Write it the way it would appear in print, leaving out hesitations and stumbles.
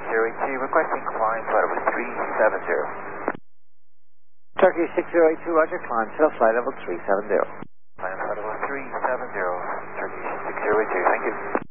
6082, requesting climb flight level 370. Turkey 6082, roger, climb till flight level 370. Climb flight level 370, Turkey 6082, thank you.